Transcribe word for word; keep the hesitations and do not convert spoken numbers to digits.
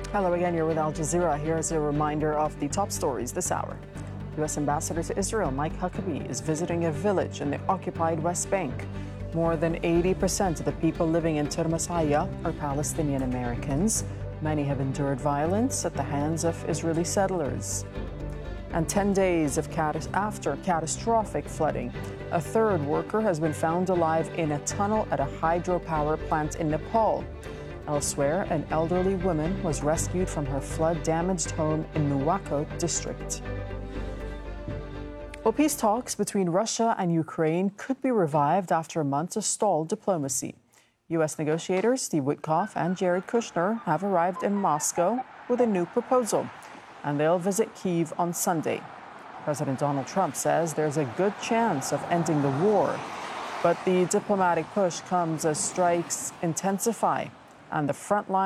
Hello again, you're with Al Jazeera. Here's a reminder of the top stories this hour. U S Ambassador to Israel Mike Huckabee is visiting a village in the occupied West Bank. More than eighty percent of the people living in Tirmasaya are Palestinian Americans. Many have endured violence at the hands of Israeli settlers. And ten days of catas- after catastrophic flooding, a third worker has been found alive in a tunnel at a hydropower plant in Nepal. Elsewhere, an elderly woman was rescued from her flood-damaged home in Nuwakot district. Well, peace talks between Russia and Ukraine could be revived after months of stalled diplomacy. U S negotiators Steve Witkoff and Jared Kushner have arrived in Moscow with a new proposal, and they'll visit Kyiv on Sunday. President Donald Trump says there's a good chance of ending the war, but the diplomatic push comes as strikes intensify and the front line